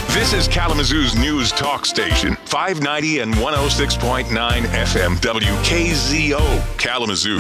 This is Kalamazoo's news talk station, 590 and 106.9 FM WKZO, Kalamazoo.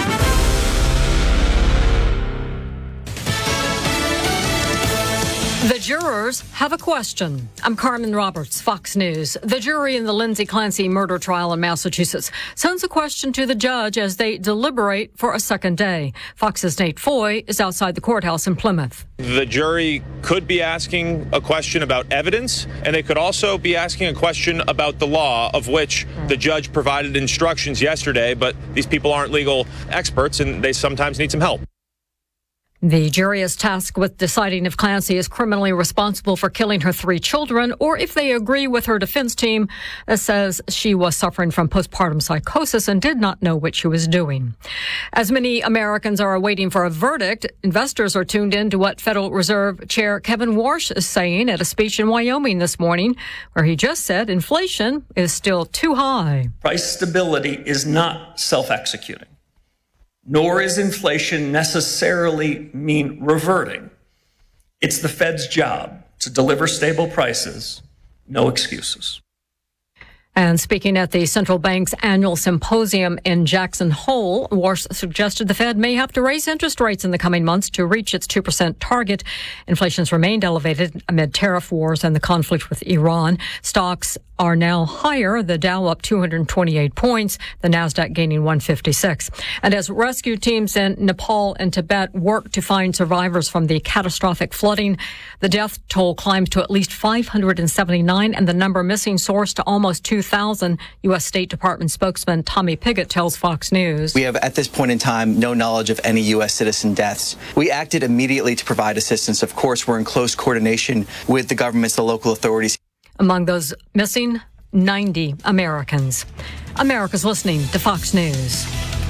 The jurors have a question. I'm Carmen Roberts, Fox News. The jury in the Lindsay Clancy murder trial in Massachusetts sends a question to the judge as they deliberate for a second day. Fox's Nate Foy is outside the courthouse in Plymouth. The jury could be asking a question about evidence, and they could also be asking a question about the law, of which the judge provided instructions yesterday, but these people aren't legal experts, and they sometimes need some help. The jury is tasked with deciding if Clancy is criminally responsible for killing her 3 children, or if they agree with her defense team that says she was suffering from postpartum psychosis and did not know what she was doing. As many Americans are waiting for a verdict, investors are tuned in to what Federal Reserve Chair Kevin Warsh is saying at a speech in Wyoming this morning, where he just said inflation is still too high. Price stability is not self-executing. Nor is inflation necessarily mean reverting. It's the Fed's job to deliver stable prices, no excuses. And speaking at the central bank's annual symposium in Jackson Hole, Warsh suggested the Fed may have to raise interest rates in the coming months to reach its 2% target. Inflation's remained elevated amid tariff wars and the conflict with Iran. Stocks are now higher, the Dow up 228 points, the Nasdaq gaining 156. And as rescue teams in Nepal and Tibet work to find survivors from the catastrophic flooding, the death toll climbs to at least 579 and the number missing soars to almost 2,000. U.S. State Department spokesman Tommy Pigott tells Fox News. We have at this point in time no knowledge of any U.S. citizen deaths. We acted immediately to provide assistance. Of course, we're in close coordination with the governments, the local authorities. Among those missing, 90 Americans. America's listening to Fox News.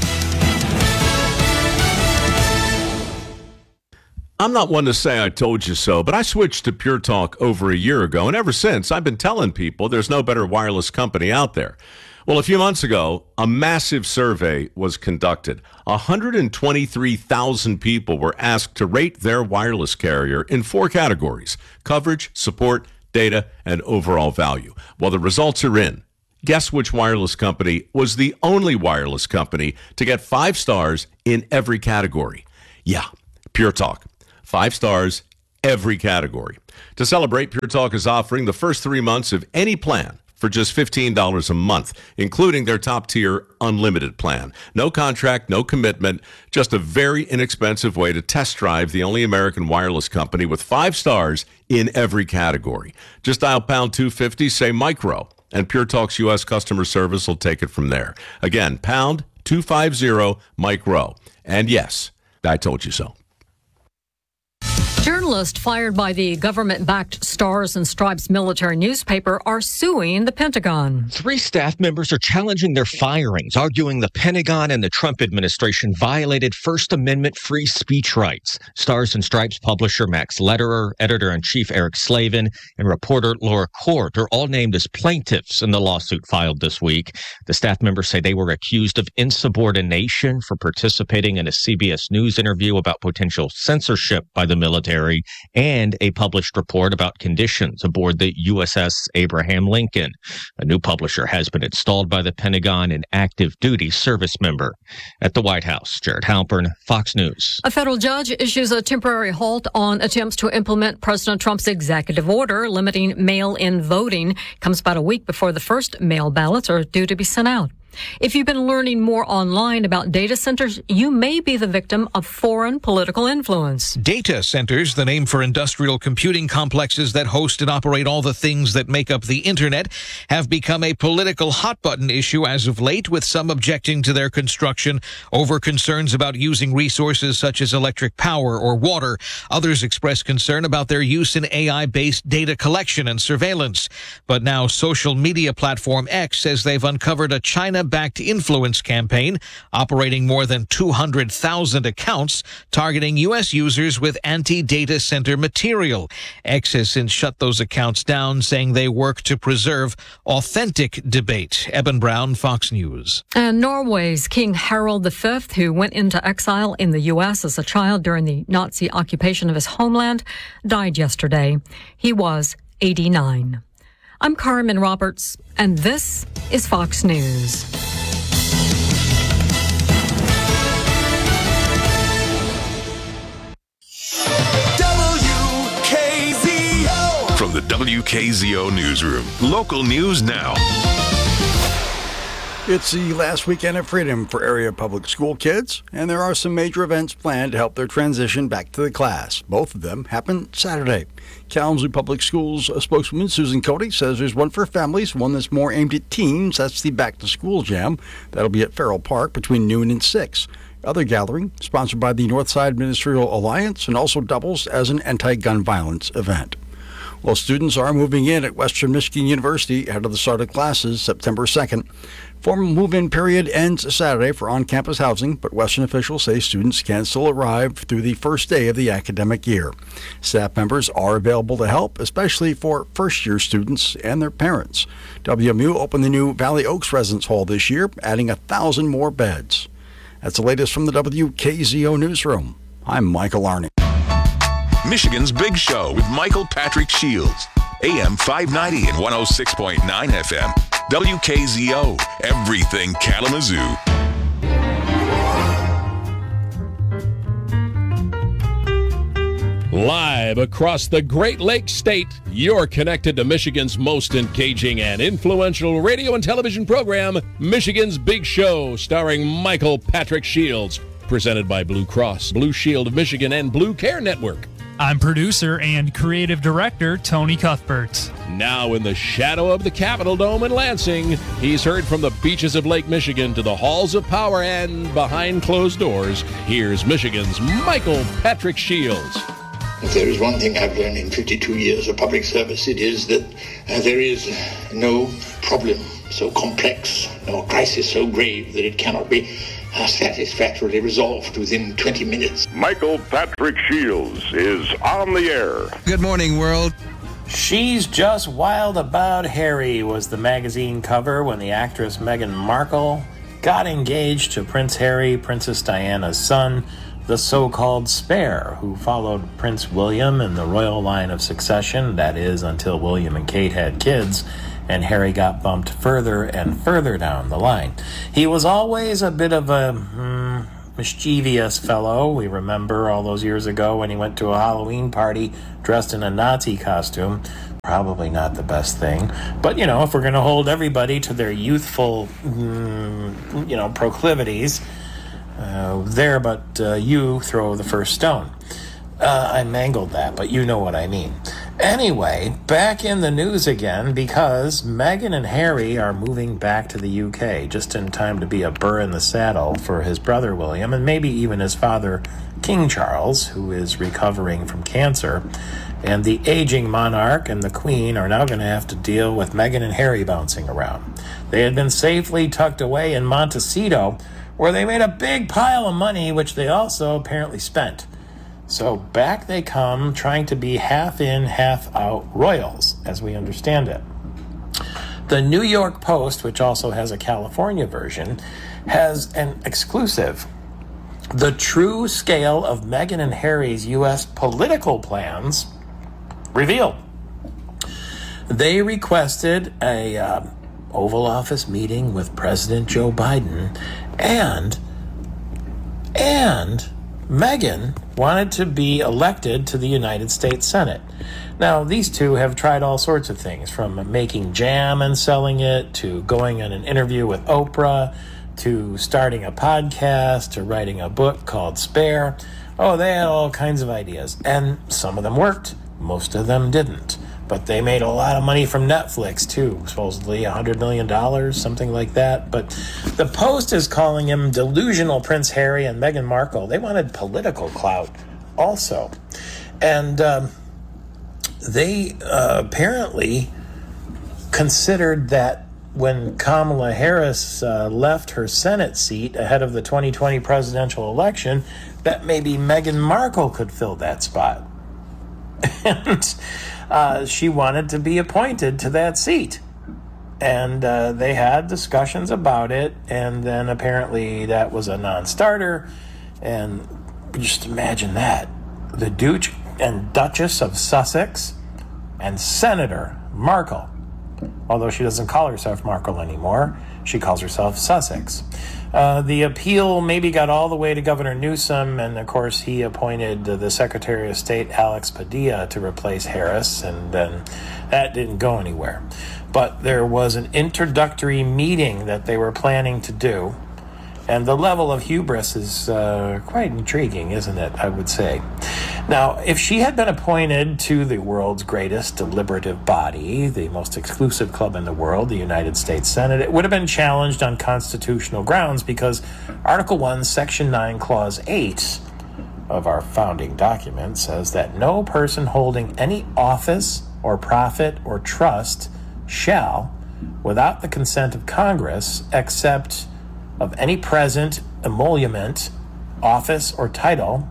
I'm not one to say I told you so, but I switched to Pure Talk over a year ago, and ever since, I've been telling people there's no better wireless company out there. Well, a few months ago, a massive survey was conducted. 123,000 people were asked to rate their wireless carrier in 4 categories: coverage, support, data, and overall value. Well, the results are in. Guess which wireless company was the only wireless company to get 5 stars in every category? Yeah, Pure Talk. 5 stars, every category. To celebrate, Pure Talk is offering the first 3 months of any plan for just $15 a month, including their top-tier unlimited plan. No contract, no commitment, just a very inexpensive way to test drive the only American wireless company with 5 stars in every category. Just dial pound 250, say micro, and Pure Talk's U.S. customer service will take it from there. Again, pound 250 micro. And yes, I told you so. Journalists fired by the government-backed Stars and Stripes military newspaper are suing the Pentagon. 3 staff members are challenging their firings, arguing the Pentagon and the Trump administration violated First Amendment free speech rights. Stars and Stripes publisher Max Lederer, editor-in-chief Eric Slavin, and reporter Laura Court are all named as plaintiffs in the lawsuit filed this week. The staff members say they were accused of insubordination for participating in a CBS News interview about potential censorship by the military and a published report about conditions aboard the USS Abraham Lincoln. A new publisher has been installed by the Pentagon, an active duty service member. At the White House, Jared Halpern, Fox News. A federal judge issues a temporary halt on attempts to implement President Trump's executive order limiting mail-in voting. Comes about a week before the first mail ballots are due to be sent out. If you've been learning more online about data centers, you may be the victim of foreign political influence. Data centers, the name for industrial computing complexes that host and operate all the things that make up the internet, have become a political hot-button issue as of late, with some objecting to their construction over concerns about using resources such as electric power or water. Others express concern about their use in AI-based data collection and surveillance. But now social media platform X says they've uncovered a China-backed influence campaign operating more than 200,000 accounts targeting U.S. users with anti-data center material. X has since shut those accounts down, saying they work to preserve authentic debate. Eben Brown, Fox News. And Norway's King Harald V, who went into exile in the U.S. as a child during the Nazi occupation of his homeland, died yesterday. He was 89. I'm Carmen Roberts, and this is Fox News. WKZO. From the WKZO Newsroom, local news now. It's the last weekend of freedom for area public school kids, and there are some major events planned to help their transition back to the class. Both of them happen Saturday. Kalamazoo Public Schools spokeswoman Susan Cody says there's one for families, one that's more aimed at teens. That's the Back to School Jam. That'll be at Farrell Park between noon and 6. Other gathering, sponsored by the Northside Ministerial Alliance, and also doubles as an anti-gun violence event. Well, students are moving in at Western Michigan University ahead of the start of classes September 2nd. Formal move-in period ends Saturday for on-campus housing, but Western officials say students can still arrive through the first day of the academic year. Staff members are available to help, especially for first-year students and their parents. WMU opened the new Valley Oaks Residence Hall this year, adding 1,000 more beds. That's the latest from the WKZO Newsroom. I'm Michael Arney. Michigan's Big Show with Michael Patrick Shields. AM 590 and 106.9 FM. WKZO. Everything Kalamazoo. Live across the Great Lakes State, you're connected to Michigan's most engaging and influential radio and television program, Michigan's Big Show, starring Michael Patrick Shields, presented by Blue Cross, Blue Shield of Michigan, and Blue Care Network. I'm producer and creative director Tony Cuthbert. Now in the shadow of the Capitol Dome in Lansing, he's heard from the beaches of Lake Michigan to the halls of power and behind closed doors. Here's Michigan's Michael Patrick Shields. If there is one thing I've learned in 52 years of public service, it is that there is no problem so complex, no crisis so grave that it cannot be satisfactorily resolved within 20 minutes. Michael Patrick Shields is on the air. Good morning, world. She's Just Wild About Harry was the magazine cover when the actress Meghan Markle got engaged to Prince Harry, Princess Diana's son, the so-called Spare, who followed Prince William in the royal line of succession, that is, until William and Kate had kids, and Harry got bumped further and further down the line. He was always a bit of a mischievous fellow. We remember all those years ago when he went to a Halloween party dressed in a Nazi costume. Probably not the best thing. But, if we're going to hold everybody to their youthful, proclivities, you throw the first stone. I mangled that, but you know what I mean. Anyway, back in the news again because Meghan and Harry are moving back to the UK just in time to be a burr in the saddle for his brother William and maybe even his father King Charles, who is recovering from cancer. And the aging monarch and the Queen are now going to have to deal with Meghan and Harry bouncing around. They had been safely tucked away in Montecito, where they made a big pile of money, which they also apparently spent. So back they come, trying to be half in, half out royals, as we understand it. The New York Post, which also has a California version, has an exclusive. The true scale of Meghan and Harry's U.S. political plans revealed. They requested a Oval Office meeting with President Joe Biden, and Meghan wanted to be elected to the United States Senate. Now, these two have tried all sorts of things, from making jam and selling it, to going on an interview with Oprah, to starting a podcast, to writing a book called Spare. Oh, they had all kinds of ideas, and some of them worked, most of them didn't. But they made a lot of money from Netflix, too, supposedly $100 million, something like that. But the Post is calling him delusional Prince Harry and Meghan Markle. They wanted political clout also. And they apparently considered that when Kamala Harris left her Senate seat ahead of the 2020 presidential election, that maybe Meghan Markle could fill that spot. And she wanted to be appointed to that seat. And they had discussions about it, and then apparently that was a non-starter. And just imagine that. The Duke and Duchess of Sussex and Senator Markle. Although she doesn't call herself Markle anymore, she calls herself Sussex. The appeal maybe got all the way to Governor Newsom, and of course he appointed the Secretary of State Alex Padilla to replace Harris, and then that didn't go anywhere. But there was an introductory meeting that they were planning to do, and the level of hubris is quite intriguing, isn't it, I would say. Now, if she had been appointed to the world's greatest deliberative body, the most exclusive club in the world, the United States Senate, it would have been challenged on constitutional grounds because Article 1, Section 9, Clause 8 of our founding document says that no person holding any office or profit or trust shall, without the consent of Congress, accept of any present emolument, office, or title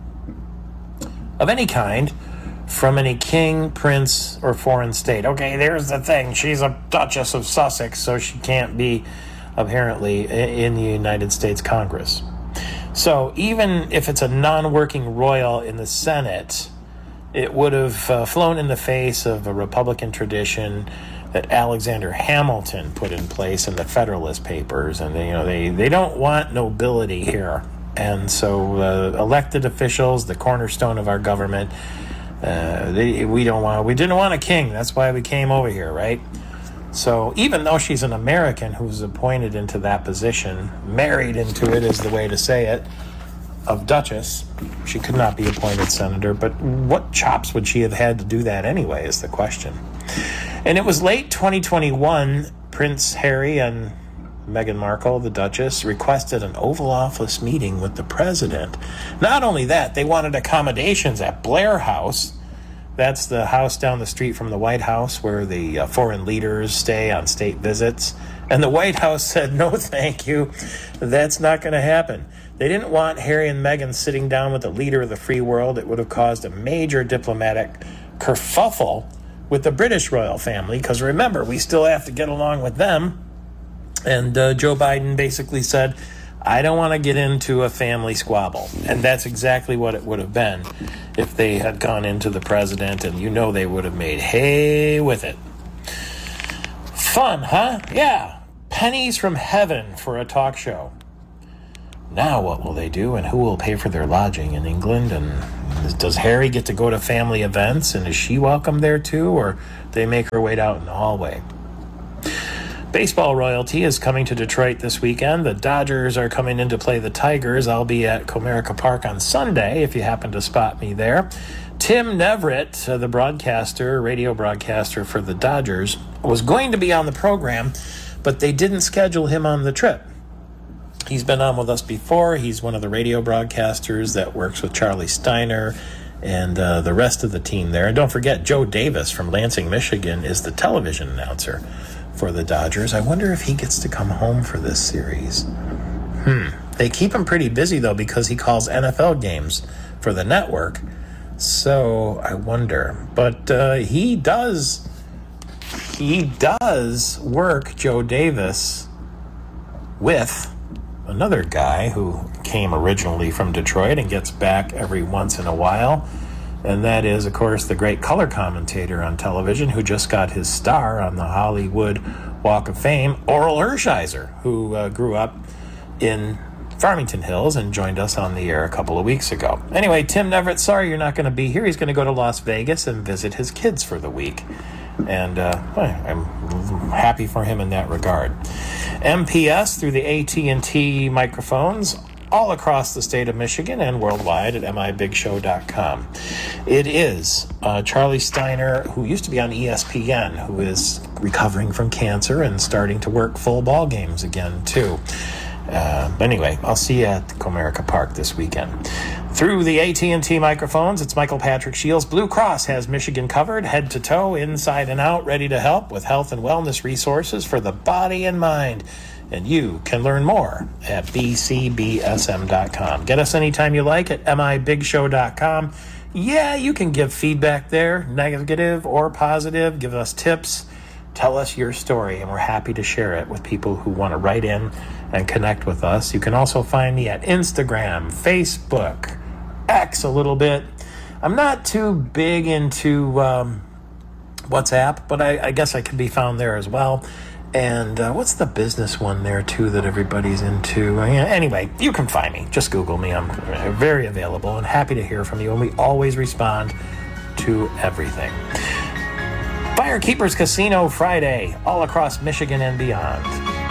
of any kind from any king, prince, or foreign state. Okay, there's the thing. She's a Duchess of Sussex, so she can't be apparently in the United States Congress. So even if it's a non-working royal in the Senate, it would have flown in the face of a Republican tradition that Alexander Hamilton put in place in the Federalist Papers, and they don't want nobility here. And so elected officials, the cornerstone of our government, we didn't want a king. That's why we came over here, right? So even though she's an American who's appointed into that position, married into it is the way to say it, of Duchess, she could not be appointed senator. But what chops would she have had to do that anyway is the question. And it was late 2021, Prince Harry and Meghan Markle, the Duchess, requested an Oval Office meeting with the president. Not only that, they wanted accommodations at Blair House. That's the house down the street from the White House where the foreign leaders stay on state visits. And the White House said, no, thank you. That's not going to happen. They didn't want Harry and Meghan sitting down with the leader of the free world. It would have caused a major diplomatic kerfuffle with the British royal family, because remember, we still have to get along with them. And Joe Biden basically said, I don't want to get into a family squabble. And that's exactly what it would have been if they had gone into the president, and they would have made hay with it. Fun, huh? Yeah. Pennies from heaven for a talk show. Now what will they do, and who will pay for their lodging in England? And does Harry get to go to family events, and is she welcome there too, or they make her wait out in the hallway? Baseball royalty is coming to Detroit this weekend. The Dodgers are coming in to play the Tigers. I'll be at Comerica Park on Sunday if you happen to spot me there. Tim Neverett, the radio broadcaster for the Dodgers, was going to be on the program, but they didn't schedule him on the trip. He's been on with us before. He's one of the radio broadcasters that works with Charlie Steiner and the rest of the team there. And don't forget, Joe Davis from Lansing, Michigan, is the television announcer for the Dodgers. I wonder if he gets to come home for this series. They keep him pretty busy, though, because he calls NFL games for the network. So I wonder. But he does work, Joe Davis, with another guy who came originally from Detroit and gets back every once in a while. And that is, of course, the great color commentator on television who just got his star on the Hollywood Walk of Fame, Oral Hershiser, who grew up in Farmington Hills and joined us on the air a couple of weeks ago. Anyway, Tim Neverett, sorry you're not going to be here. He's going to go to Las Vegas and visit his kids for the week. And I'm happy for him in that regard. MPS through the AT&T microphones all across the state of Michigan and worldwide at mibigshow.com. It is Charlie Steiner, who used to be on ESPN, who is recovering from cancer and starting to work full ball games again, too. Anyway, I'll see you at Comerica Park this weekend. Through the AT&T microphones, it's Michael Patrick Shields. Blue Cross has Michigan covered, head to toe, inside and out, ready to help with health and wellness resources for the body and mind. And you can learn more at bcbsm.com. Get us anytime you like at mibigshow.com. Yeah, you can give feedback there, negative or positive. Give us tips. Tell us your story, and we're happy to share it with people who want to write in and connect with us. You can also find me at Instagram, Facebook, X a little bit. I'm not too big into WhatsApp, but I guess I can be found there as well. And what's the business one there, too, that everybody's into? Anyway, you can find me. Just Google me. I'm very available and happy to hear from you, and we always respond to everything. Firekeepers Casino Friday, all across Michigan and beyond.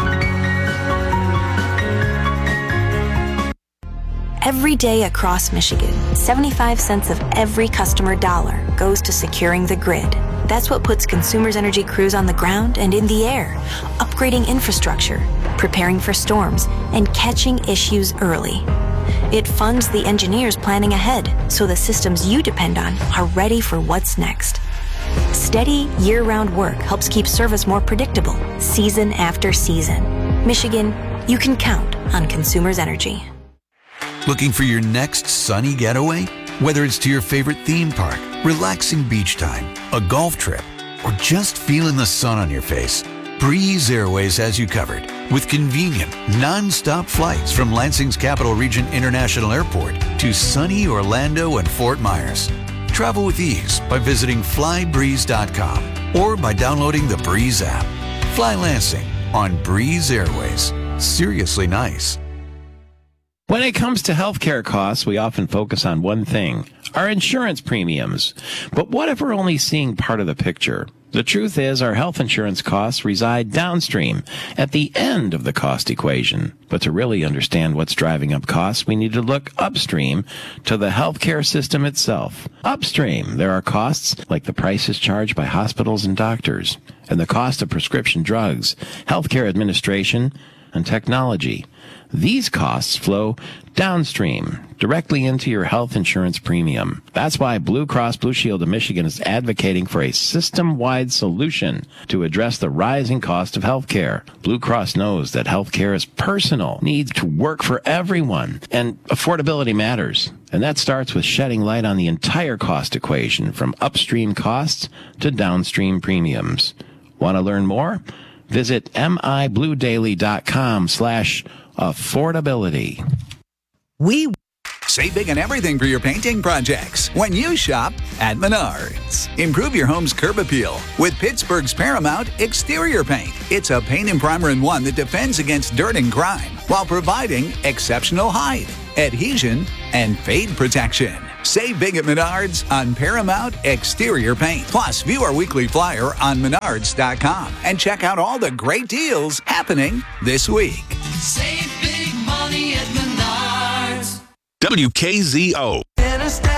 Every day across Michigan, 75 cents of every customer dollar goes to securing the grid. That's what puts Consumers Energy crews on the ground and in the air, upgrading infrastructure, preparing for storms, and catching issues early. It funds the engineers planning ahead so the systems you depend on are ready for what's next. Steady, year-round work helps keep service more predictable, season after season. Michigan, you can count on Consumers Energy. Looking for your next sunny getaway? Whether it's to your favorite theme park, relaxing beach time, a golf trip, or just feeling the sun on your face, Breeze Airways has you covered with convenient, non-stop flights from Lansing's Capital Region International Airport to sunny Orlando and Fort Myers. Travel with ease by visiting flybreeze.com or by downloading the Breeze app. Fly Lansing on Breeze Airways. Seriously nice. When it comes to healthcare costs, we often focus on one thing, our insurance premiums. But what if we're only seeing part of the picture? The truth is our health insurance costs reside downstream, at the end of the cost equation. But to really understand what's driving up costs, we need to look upstream to the healthcare system itself. Upstream, there are costs like the prices charged by hospitals and doctors, and the cost of prescription drugs, healthcare administration, and technology. These costs flow downstream, directly into your health insurance premium. That's why Blue Cross Blue Shield of Michigan is advocating for a system-wide solution to address the rising cost of health care. Blue Cross knows that health care is personal, needs to work for everyone, and affordability matters. And that starts with shedding light on the entire cost equation, from upstream costs to downstream premiums. Want to learn more? Visit mibluedaily.com/affordability. We save big on everything for your painting projects when you shop at Menards. Improve your home's curb appeal with Pittsburgh's Paramount Exterior Paint. It's a paint and primer in one that defends against dirt and grime while providing exceptional height, adhesion, and fade protection. Save big at Menards on Paramount Exterior Paint. Plus, view our weekly flyer on menards.com and check out all the great deals happening this week. Save big money at Menards. WKZO.